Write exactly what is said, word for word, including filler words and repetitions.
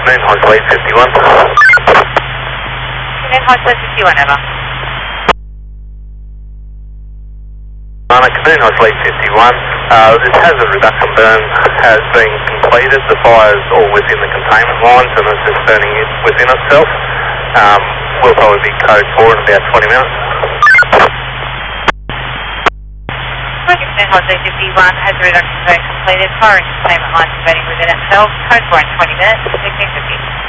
Canoon, Hodge Lead fifty-one. Canoon, Hodge Lead fifty-one, over. Canoon, Hodge Lead fifty-one. Uh, this hazard reduction burn has been completed. The fire's all within the containment lines and it's just burning it within itself. Um, we'll probably be code four in about twenty minutes. Canoon, Hodge Lead fifty-one, hazard reduction burn completed. Fire in containment lines burning within itself. Code four in twenty minutes. sixteen fifty.